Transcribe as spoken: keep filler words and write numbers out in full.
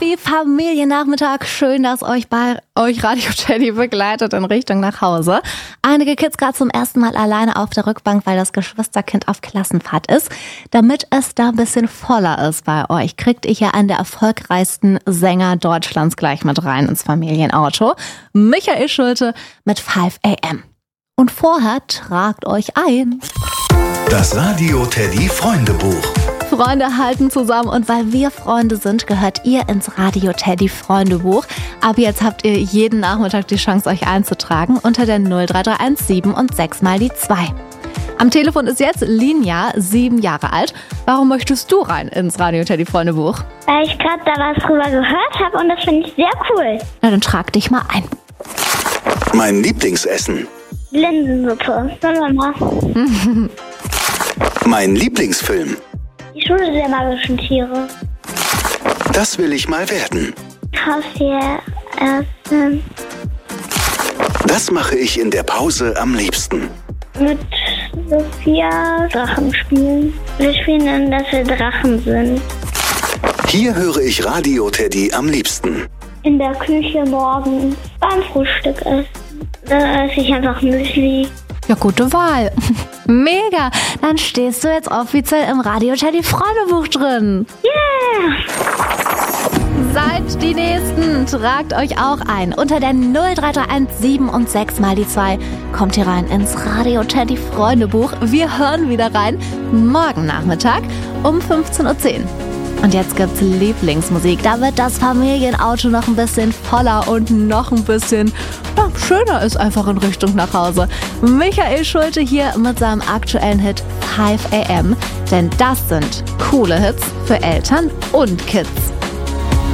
Teddy, Familiennachmittag. Schön, dass euch bei euch Radio Teddy begleitet in Richtung nach Hause. Einige Kids gerade zum ersten Mal alleine auf der Rückbank, weil das Geschwisterkind auf Klassenfahrt ist. Damit es da ein bisschen voller ist bei euch, kriegt ihr hier einen der erfolgreichsten Sänger Deutschlands gleich mit rein ins Familienauto. Michael Schulte mit five a m. Und vorher tragt euch ein. Das Radio Teddy Freundebuch. Freunde halten zusammen und weil wir Freunde sind, gehört ihr ins Radio Teddy Freundebuch. Ab jetzt habt ihr jeden Nachmittag die Chance, euch einzutragen unter der null drei drei eins sieben und sechs mal die zwei. Am Telefon ist jetzt Linja, sieben Jahre alt. Warum möchtest du rein ins Radio Teddy Freundebuch? Weil ich gerade da was drüber gehört habe und das finde ich sehr cool. Na, dann trag dich mal ein. Mein Lieblingsessen. Linsensuppe. Sollen wir mal? Mein Lieblingsfilm. Die Schule der magischen Tiere. Das will ich mal werden. Haustier essen. Das mache ich in der Pause am liebsten. Mit Sophia Drachen spielen. Wir spielen dann, dass wir Drachen sind. Hier höre ich Radio Teddy am liebsten. In der Küche morgens beim Frühstück essen. Da esse ich einfach Müsli. Ja, gute Wahl. Mega. Dann stehst du jetzt offiziell im Radio Teddy Freundebuch drin. Yeah! Seid die Nächsten. Tragt euch auch ein. Unter der null drei drei eins sieben und sechs mal die zwei kommt ihr rein ins Radio Teddy Freundebuch. Wir hören wieder rein. Morgen Nachmittag um fünfzehn Uhr zehn. Und jetzt gibt's Lieblingsmusik. Da wird das Familienauto noch ein bisschen voller und noch ein bisschen ja, schöner ist einfach in Richtung nach Hause. Michael Schulte hier mit seinem aktuellen Hit five a m. Denn das sind coole Hits für Eltern und Kids.